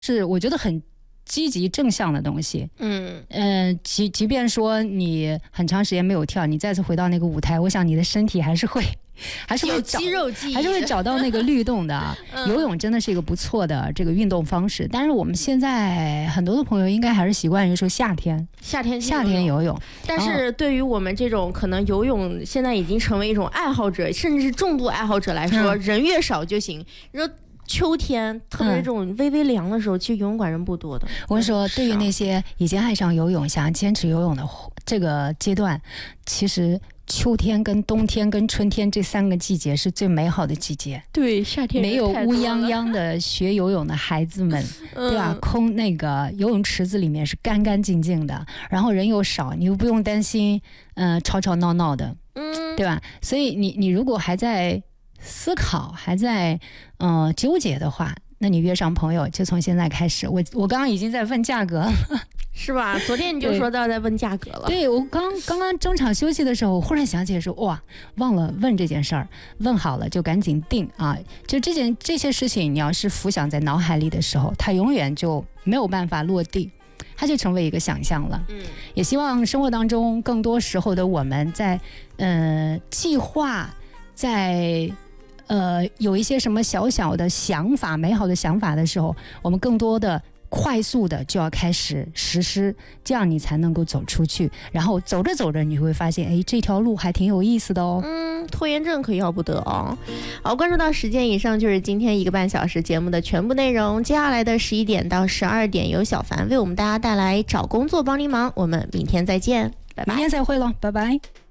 是我觉得很积极正向的东西。即便说你很长时间没有跳，你再次回到那个舞台，我想你的身体还是会有肌肉记忆， 还是会找到那个律动的。游泳真的是一个不错的这个运动方式，但是我们现在很多的朋友应该还是习惯于说夏天游泳。 但是对于我们这种可能游泳现在已经成为一种爱好者，甚至是重度爱好者来说，人越少就行。你说秋天特别这种微微凉的时候，其实游泳馆人不多的。 我跟你说，对于那些已经爱上游泳、想要坚持游泳的这个阶段，其实秋天跟冬天跟春天这3个季节是最美好的季节。 对，夏天没有乌泱泱的学游泳的孩子们，对吧？那个游泳池子里面是干干净净的，然后人又少，你又不用担心吵吵闹闹的，对吧？所以你如果还在思考，还在纠结的话，那你约上朋友就从现在开始。我刚刚已经在问价格了， 是吧？昨天你就说到在问价格了。 对，我刚刚中场休息的时候，我忽然想起来说，哇，忘了问这件事儿，问好了就赶紧定啊！就这些事情，你要是浮想在脑海里的时候，它永远就没有办法落地，它就成为一个想象了。也希望生活当中更多时候的我们在计划，在有一些什么小小的想法、美好的想法的时候，我们更多的快速的就要开始实施，这样你才能够走出去。然后走着走着，你会发现，哎，这条路还挺有意思的哦。 拖延症可要不得哦。好，关注到时间以上就是今天1个半小时节目的全部内容。接下来的11点到12点，由小凡为我们大家带来找工作帮您忙。我们明天再见，拜拜。 明天再会了，拜拜。